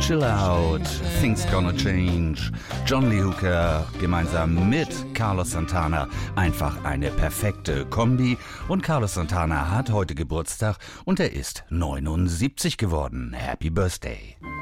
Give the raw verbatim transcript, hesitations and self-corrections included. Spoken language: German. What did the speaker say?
Chill Out, Things Gonna Change. John Lee Hooker gemeinsam mit Carlos Santana. Einfach eine perfekte Kombi. Und Carlos Santana hat heute Geburtstag und er ist neunundsiebzig geworden. Happy Birthday.